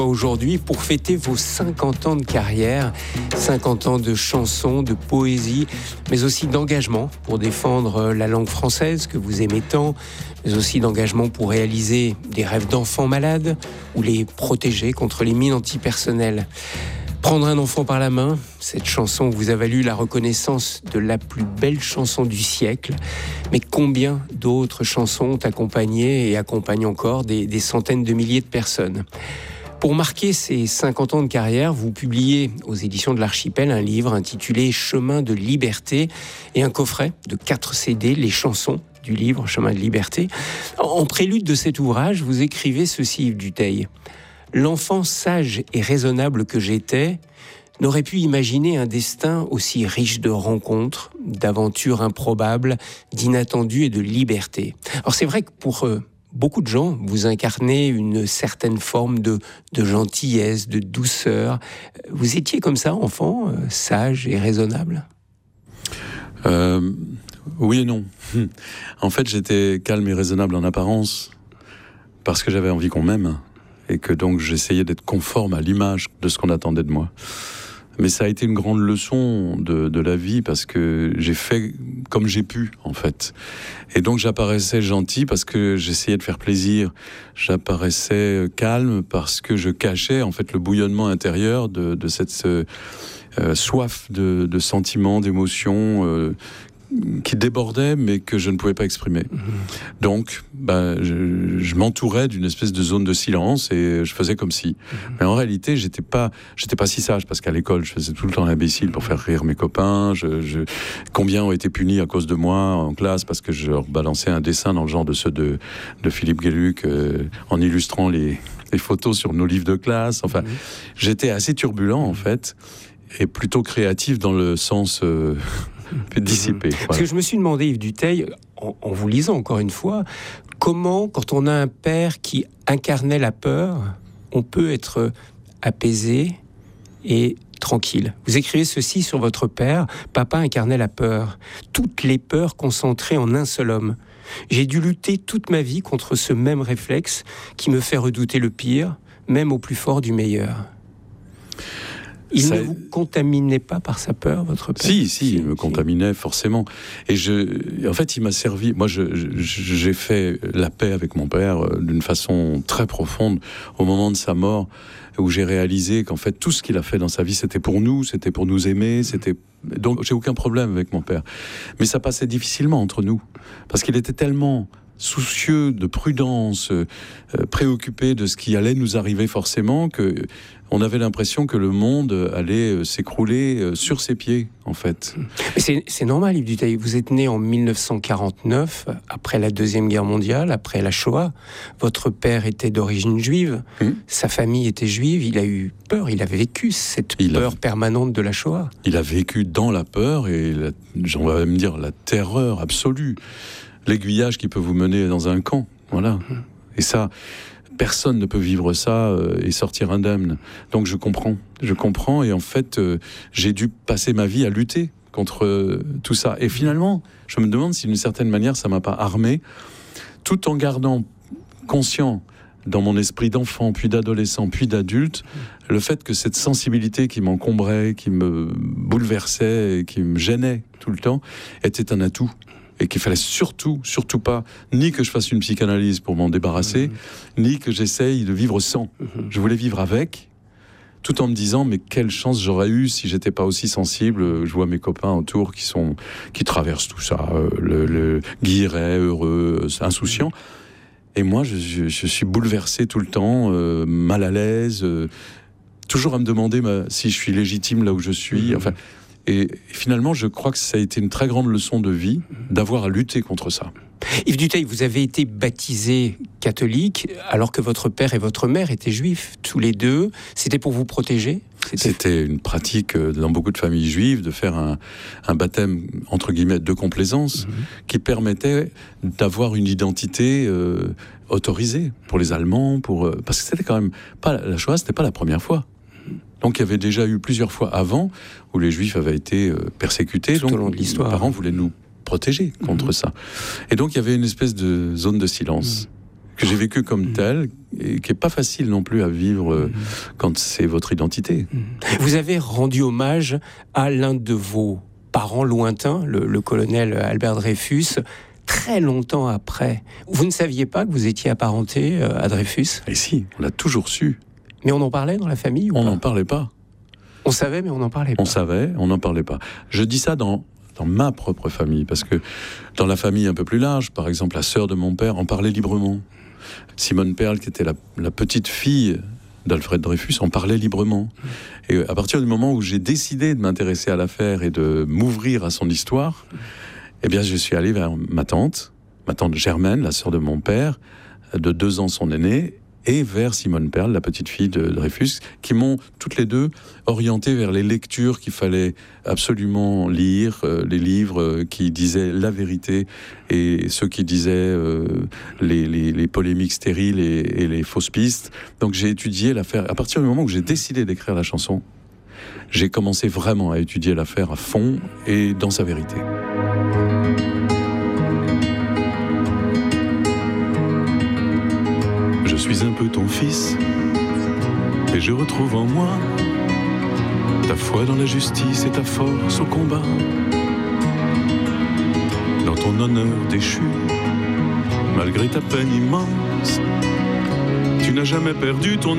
Aujourd'hui, pour fêter vos 50 ans de carrière, 50 ans de chansons, de poésie, mais aussi d'engagement pour défendre la langue française que vous aimez tant, mais aussi d'engagement pour réaliser des rêves d'enfants malades ou les protéger contre les mines antipersonnelles. Prendre un enfant par la main, cette chanson vous a valu la reconnaissance de la plus belle chanson du siècle. Mais combien d'autres chansons ont accompagné et accompagnent encore des centaines de milliers de personnes ? Pour marquer ces 50 ans de carrière, vous publiez aux éditions de l'Archipel un livre intitulé « Chemin de liberté » et un coffret de 4 CD, les chansons du livre « Chemin de liberté ». En prélude de cet ouvrage, vous écrivez ceci, Yves Dutheil. « L'enfant sage et raisonnable que j'étais n'aurait pu imaginer un destin aussi riche de rencontres, d'aventures improbables, d'inattendus et de liberté. » Alors c'est vrai que pour beaucoup de gens, vous incarnez une certaine forme de gentillesse, de douceur. Vous étiez comme ça, enfant, sage et raisonnable ? Oui et non. En fait, j'étais calme et raisonnable en apparence, parce que j'avais envie qu'on m'aime, et que donc j'essayais d'être conforme à l'image de ce qu'on attendait de moi. Mais ça a été une grande leçon de la vie, parce que j'ai fait comme j'ai pu, en fait. Et donc j'apparaissais gentil parce que j'essayais de faire plaisir. J'apparaissais calme parce que je cachais, en fait, le bouillonnement intérieur de cette soif de sentiments, d'émotions qui débordait, mais que je ne pouvais pas exprimer. Donc, je m'entourais d'une espèce de zone de silence et je faisais comme si. Mais en réalité, j'étais pas si sage, parce qu'à l'école, je faisais tout le temps l'imbécile pour faire rire mes copains. Combien ont été punis à cause de moi en classe parce que je leur balançais un dessin dans le genre de ceux de Philippe Gueluc en illustrant les photos sur nos livres de classe. Enfin, j'étais assez turbulent, en fait, et plutôt créatif dans le sens dissipé. Voilà. Parce que je me suis demandé, Yves Dutheil, en vous lisant encore une fois, comment, quand on a un père qui incarnait la peur, on peut être apaisé et tranquille. Vous écrivez ceci sur votre père: « Papa incarnait la peur, toutes les peurs concentrées en un seul homme. J'ai dû lutter toute ma vie contre ce même réflexe qui me fait redouter le pire, même au plus fort du meilleur. » Il ne vous contaminait pas par sa peur, votre père ? Si, il me contaminait forcément. Et en fait, il m'a servi. Moi, j'ai fait la paix avec mon père d'une façon très profonde au moment de sa mort, où j'ai réalisé qu'en fait, tout ce qu'il a fait dans sa vie, c'était pour nous aimer, Donc, j'ai aucun problème avec mon père. Mais ça passait difficilement entre nous, parce qu'il était tellement soucieux de prudence, préoccupé de ce qui allait nous arriver forcément, que on avait l'impression que le monde allait s'écrouler sur ses pieds, en fait. Mais c'est normal, Yves Dutheil. Vous êtes né en 1949, après la Deuxième Guerre mondiale, après la Shoah. Votre père était d'origine juive. Sa famille était juive. Il a eu peur. Il a vécu cette peur permanente de la Shoah. Il a vécu dans la peur et, j'en vais même dire, la terreur absolue. L'aiguillage qui peut vous mener dans un camp. Voilà. Et ça... Personne ne peut vivre ça et sortir indemne. Donc je comprends et en fait, j'ai dû passer ma vie à lutter contre tout ça. Et finalement, je me demande si d'une certaine manière, ça m'a pas armé, tout en gardant conscient dans mon esprit d'enfant, puis d'adolescent, puis d'adulte, le fait que cette sensibilité qui m'encombrait, qui me bouleversait, et qui me gênait tout le temps, était un atout. Et qu'il fallait surtout pas, ni que je fasse une psychanalyse pour m'en débarrasser, ni que j'essaye de vivre sans. Je voulais vivre avec, tout en me disant, mais quelle chance j'aurais eu si j'étais pas aussi sensible. Je vois mes copains autour qui traversent tout ça, le guilleret, heureux, insouciant. Et moi, je suis bouleversé tout le temps, mal à l'aise, toujours à me demander si je suis légitime là où je suis. Enfin... Et finalement, je crois que ça a été une très grande leçon de vie d'avoir à lutter contre ça. Yves Dutheil, vous avez été baptisé catholique alors que votre père et votre mère étaient juifs, tous les deux. C'était pour vous protéger ? C'était une pratique dans beaucoup de familles juives de faire un baptême, entre guillemets, de complaisance, qui permettait d'avoir une identité autorisée pour les Allemands, parce que c'était quand même pas la Shoah, c'était pas la première fois. Donc il y avait déjà eu plusieurs fois avant où les Juifs avaient été persécutés. Tout au long de l'histoire. Mes parents voulaient nous protéger contre ça. Et donc il y avait une espèce de zone de silence que j'ai vécu comme tel, et qui n'est pas facile non plus à vivre quand c'est votre identité. Vous avez rendu hommage à l'un de vos parents lointains, le colonel Albert Dreyfus, très longtemps après. Vous ne saviez pas que vous étiez apparenté à Dreyfus ? Et si, on l'a toujours su. Mais on en parlait dans la famille ou on pas ? n'en parlait pas. On savait, mais on n'en parlait pas. On savait, on n'en parlait pas. Je dis ça dans ma propre famille, parce que dans la famille un peu plus large, par exemple, la sœur de mon père en parlait librement. Simone Perle, qui était la petite fille d'Alfred Dreyfus, en parlait librement. Et à partir du moment où j'ai décidé de m'intéresser à l'affaire et de m'ouvrir à son histoire, eh bien, je suis allé vers ma tante Germaine, la sœur de mon père, de 2 ans son aînée, et vers Simone Perle, la petite fille de Dreyfus, qui m'ont toutes les deux orienté vers les lectures qu'il fallait absolument lire, les livres qui disaient la vérité et ceux qui disaient les polémiques stériles et les fausses pistes. Donc j'ai étudié l'affaire. À partir du moment où j'ai décidé d'écrire la chanson, j'ai commencé vraiment à étudier l'affaire à fond et dans sa vérité. Je suis un peu ton fils, et je retrouve en moi ta foi dans la justice et ta force au combat. Dans ton honneur déchu, malgré ta peine immense, tu n'as jamais perdu ton